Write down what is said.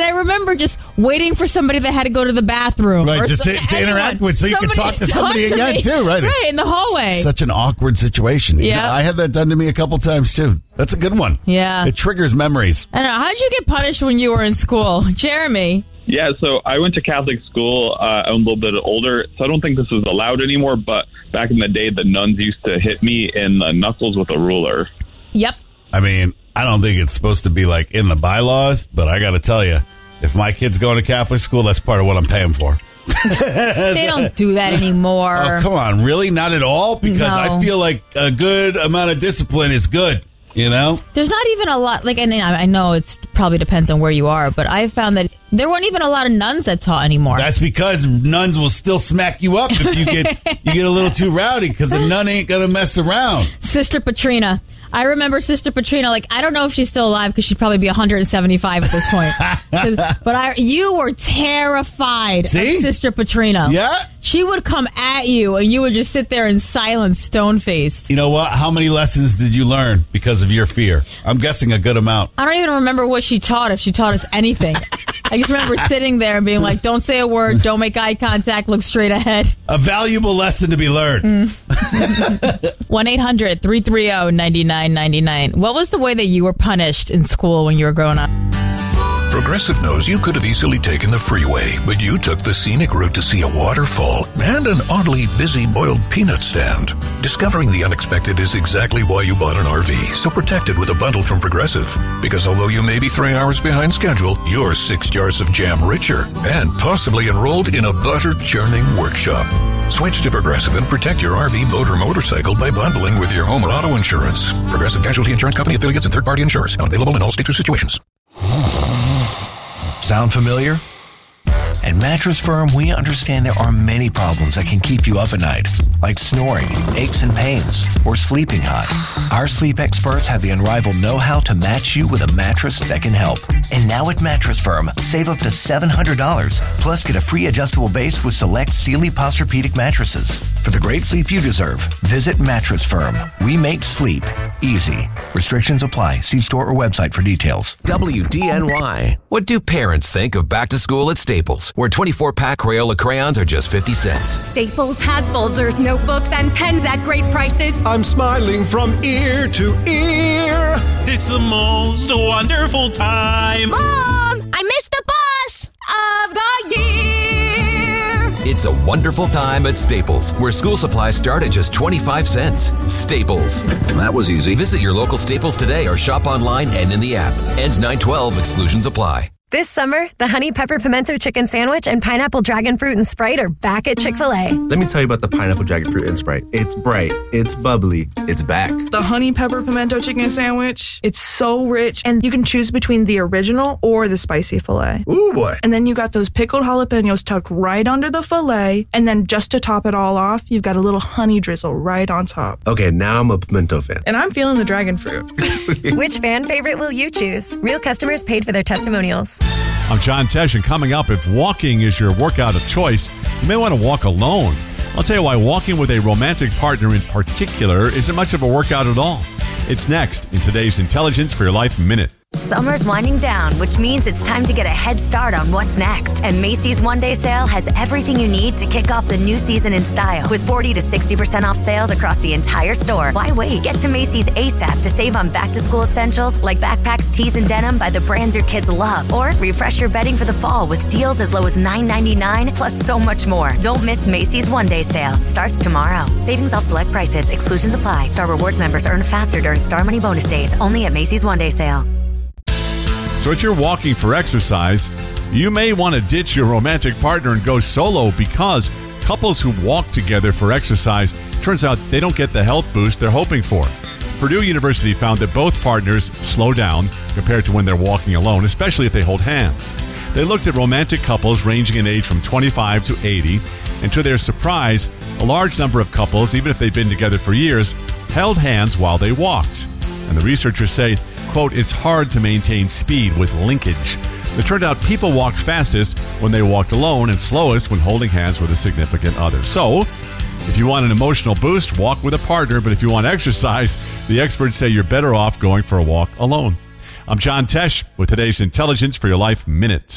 I remember just waiting for somebody that had to go to the bathroom. Right, just to interact with so you can talk to somebody again, too. Right, in the hallway. Such an awkward situation. Yeah. I had that done to me a couple times, too. That's a good one. Yeah. It triggers memories. I don't know. How did you get punished when you were in school? Jeremy? Yeah, so I went to Catholic school. I'm a little bit older, so I don't think this is allowed anymore. But back in the day, the nuns used to hit me in the knuckles with a ruler. Yep. I mean, I don't think it's supposed to be like in the bylaws, but I got to tell you, if my kid's going to Catholic school, that's part of what I'm paying for. They don't do that anymore. Oh, come on. Really? Not at all? Because I feel like a good amount of discipline is good. You know? There's not even a lot, and I know it probably depends on where you are, but I found that there weren't even a lot of nuns that taught anymore. That's because nuns will still smack you up if you get a little too rowdy, because the nun ain't going to mess around. Sister Petrina. I remember Sister Petrina, I don't know if she's still alive because she'd probably be 175 at this point. But you were terrified of Sister Petrina. Yeah? She would come at you and you would just sit there in silence, stone-faced. You know what? How many lessons did you learn because of your fear? I'm guessing a good amount. I don't even remember what she taught, if she taught us anything. I just remember sitting there and being like, don't say a word, don't make eye contact, look straight ahead. A valuable lesson to be learned. 1-800-330-9999. What was the way that you were punished in school when you were growing up? Progressive knows you could have easily taken the freeway, but you took the scenic route to see a waterfall and an oddly busy boiled peanut stand. Discovering the unexpected is exactly why you bought an RV, so protect it with a bundle from Progressive. Because although you may be 3 hours behind schedule, you're 6 jars of jam richer and possibly enrolled in a butter-churning workshop. Switch to Progressive and protect your RV, boat, or motorcycle by bundling with your home or auto insurance. Progressive Casualty Insurance Company, affiliates, and third-party insurers. Not available in all states or situations. Sound familiar? At Mattress Firm, we understand there are many problems that can keep you up at night, like snoring, aches and pains, or sleeping hot. Our sleep experts have the unrivaled know-how to match you with a mattress that can help. And now at Mattress Firm, save up to $700, plus get a free adjustable base with select Sealy Posturepedic mattresses. For the great sleep you deserve, visit Mattress Firm. We make sleep easy. Restrictions apply. See store or website for details. WDNY. What do parents think of back to school at Staples, where 24-pack Crayola crayons are just 50 cents? Staples has folders, notebooks, and pens at great prices. I'm smiling from ear to ear. It's the most wonderful time. Mom, I missed the bus of the year. It's a wonderful time at Staples, where school supplies start at just 25 cents. Staples. That was easy. Visit your local Staples today or shop online and in the app. Ends 9/12. Exclusions apply. This summer, the Honey Pepper Pimento Chicken Sandwich and Pineapple Dragon Fruit and Sprite are back at Chick-fil-A. Let me tell you about the Pineapple Dragon Fruit and Sprite. It's bright, it's bubbly, it's back. The Honey Pepper Pimento Chicken Sandwich, it's so rich, and you can choose between the original or the spicy filet. Ooh, boy. And then you got those pickled jalapenos tucked right under the filet, and then just to top it all off, you've got a little honey drizzle right on top. Okay, now I'm a pimento fan. And I'm feeling the dragon fruit. Which fan favorite will you choose? Real customers paid for their testimonials. I'm John Tesh, and coming up, if walking is your workout of choice, you may want to walk alone. I'll tell you why walking with a romantic partner in particular isn't much of a workout at all. It's next in today's Intelligence for Your Life Minute. Summer's winding down, which means it's time to get a head start on what's next. And Macy's one-day sale has everything you need to kick off the new season in style. With 40 to 60% off sales across the entire store. Why wait? Get to Macy's ASAP to save on back-to-school essentials like backpacks, tees, and denim by the brands your kids love. Or refresh your bedding for the fall with deals as low as $9.99, plus so much more. Don't miss Macy's one-day sale. Starts tomorrow. Savings off select prices. Exclusions apply. Star Rewards members earn faster during Star Money bonus days. Only at Macy's one-day sale. So if you're walking for exercise, you may want to ditch your romantic partner and go solo, because couples who walk together for exercise, turns out they don't get the health boost they're hoping for. Purdue University found that both partners slow down compared to when they're walking alone, especially if they hold hands. They looked at romantic couples ranging in age from 25 to 80, and to their surprise, a large number of couples, even if they've been together for years, held hands while they walked. And the researchers say, quote, it's hard to maintain speed with linkage. It turned out people walked fastest when they walked alone and slowest when holding hands with a significant other. So, if you want an emotional boost, walk with a partner. But if you want exercise, the experts say you're better off going for a walk alone. I'm John Tesh with today's Intelligence for Your Life Minute.